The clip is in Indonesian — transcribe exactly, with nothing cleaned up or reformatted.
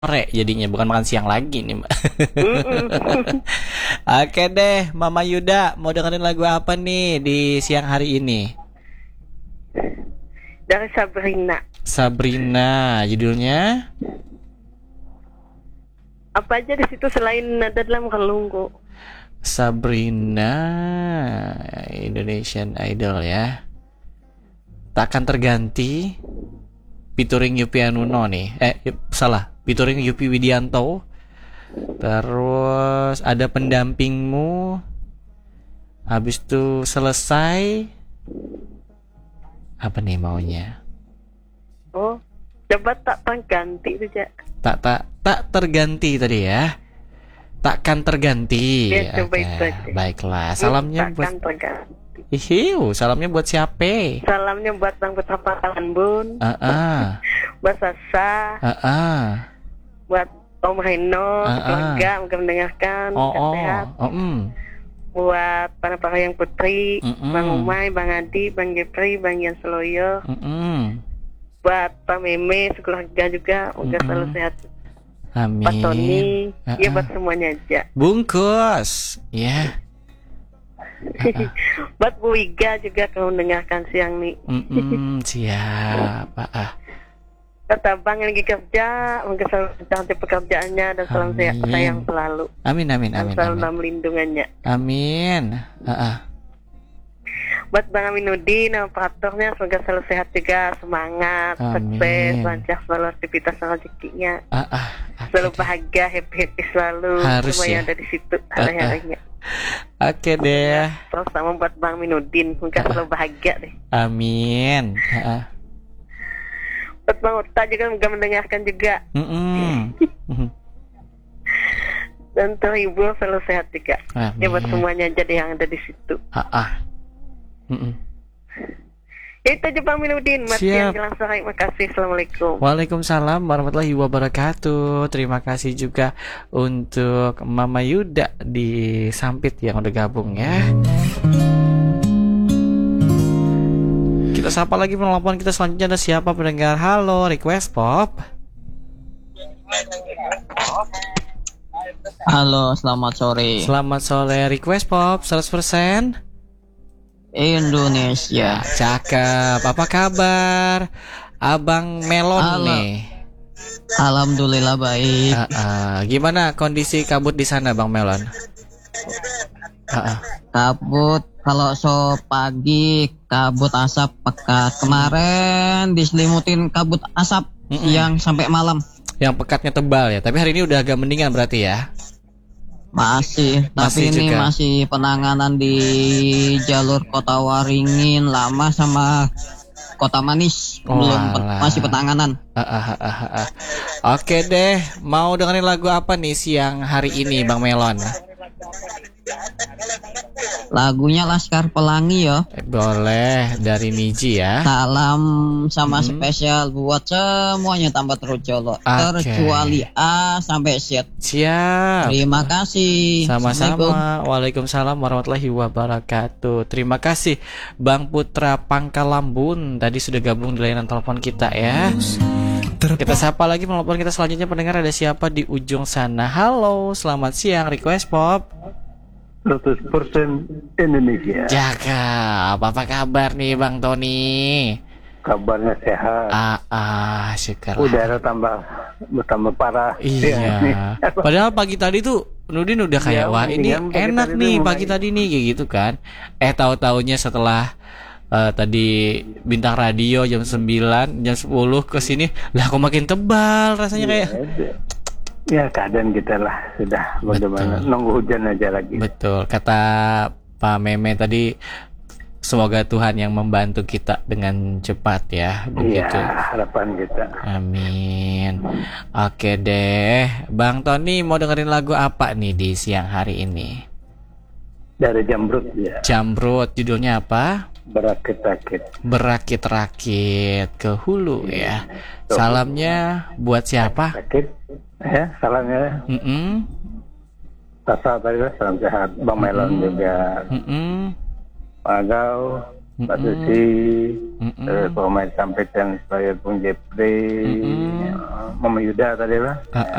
sore jadinya, bukan makan siang lagi nih Mbak. Oke deh, Mama Yuda mau dengerin lagu apa nih di siang hari ini? Dari Sabrina. Sabrina, judulnya? Apa aja di situ selain nada dalam relunggu? Sabrina, Indonesian Idol ya. Takkan terganti, featuring Yupi Anuno nih. Eh, salah, featuring Yupi Widianto. Terus ada pendampingmu. Habis itu selesai. Apa nih maunya? Oh, coba tak terganti itu, Cak. Tak tak tak terganti tadi ya. Takkan terganti. Ya, coba Oke, itu aja. baiklah. Salamnya Takkan buat terganti. Ihiu, salamnya buat siapa? Salamnya buat Bang Putra Pangkalan Bun. Ah ah. Buat Sasa. Ah ah. Buat Om Reno, Ah, ah. keluarga, moga mendengarkan, Oh oh. sehat. Oh mm. Buat para para yang putri, Mm-mm. Bang Umay, Bang Adi, Bang Jepri, Bang Yan Seloyo. Mm-mm. Buat Pak Meme, sekeluarga juga, moga Mm-mm. selalu sehat. Amin. Pak Tony, Ah, ya ah. buat semuanya aja. Bungkus. Ya. Buat Bu Wiga juga kalau mendengarkan siang nih. Mm-mm, siap. Ah, ah. Kata Bang yang lagi kerja, mungkin selalu cantik pekerjaannya dan salam sehat, Amin. sayang selalu. Amin amin Dan amin selalu amin. dalam lindungannya. Amin. Ah, ah. Buat Bang Aminuddin, operatornya, semoga selalu sehat juga, semangat, Amin. sukses, lancar selalu aktivitas dan rezekinya. Ah, ah. Oke Selalu deh. bahagia, happy-happy selalu. Harus Semua ya. yang ada di situ, Ah, ah. hari-harinya. Oke deh. Terus sama buat Bang Aminuddin, semoga selalu bahagia deh. Amin. Ah, ah. Buat Bang Uta juga semoga mendengarkan juga. Mm-mm. Dan terhibur, selalu sehat juga. Amin. Ya buat semuanya jadi yang ada di situ. Ah, ah. Mm-mm. Ya itu aja Bang Aminuddin, Mas Siap. yang jelang sore. Makasih, Assalamualaikum. Waalaikumsalam warahmatullahi wabarakatuh. Terima kasih juga untuk Mama Yuda di Sampit yang udah gabung ya. Kita sapa lagi penelpon kita selanjutnya, ada siapa pendengar? Halo, Request Pop. Halo, selamat sore. Selamat sore Request Pop seratus persen Indonesia. Cakep. Apa kabar? Abang Melon Halo. nih. Alhamdulillah baik. Ah, ah. Gimana kondisi kabut di sana Bang Melon? Ah, ah. Kabut kalau so pagi kabut asap pekat. Kemarin diselimutin kabut asap Mm-mm. siang sampai malam. Yang pekatnya tebal ya. Tapi hari ini udah agak mendingan berarti ya. Masih, Masih tapi ini juga. masih penanganan di jalur Kota Waringin lama sama Kota Manis. Oh, Belum pe- alah. masih penanganan. Ah, ah, ah, ah, ah. Oke deh, mau dengerin lagu apa nih siang hari ini Bang Melon? Lagunya Laskar Pelangi ya. Eh, boleh dari Niji ya. Salam sama Hmm. spesial buat semuanya tanpa terjolok, Oke. terkecuali A sampai Z. Siap. Terima kasih. Assalamualaikum. Sama-sama. Waalaikumsalam warahmatullahi wabarakatuh. Terima kasih Bang Putra Pangkalambun tadi sudah gabung di layanan telepon kita ya. Kita sapa lagi telepon kita selanjutnya, pendengar ada siapa di ujung sana? Halo, selamat siang Request Pop. seratus persen Indonesia. Jaga, apa kabar nih Bang Tony? Kabarnya sehat. Ah, ah, syukurlah. Udara tambah bertambah parah. Iya. Padahal pagi tadi tuh Nudin udah kayak Iya, wah ini mendingan pagi enak tadi nih tuh pagi mulai. tadi nih kayak gitu kan. Eh tahu-taunya setelah eh, tadi bintang radio jam sembilan, jam sepuluh ke sini lah kok makin tebal rasanya kayak. Ya keadaan kita lah sudah bagaimana, Betul. nunggu hujan aja lagi. Betul. Kata Pak Meme tadi semoga Tuhan yang membantu kita dengan cepat ya. Iya, Begitu. harapan kita. Amin. Oke deh, Bang Tony mau dengerin lagu apa nih di siang hari ini? Dari Jamrut ya, Jamrut, judulnya apa? berakit-rakit. Berakit-rakit ke hulu ya. Salamnya buat siapa? Rakit, ya salamnya. Mm-mm, Tasa tadi lah, salam sehat. Bang Melon juga. mm-mm, Pagau, Mbak Mm-mm. Susi, Mm-mm. terus mau disampaikan sebagai Bung Jepri, Mm-mm. Mama Yuda tadi lah. Ah,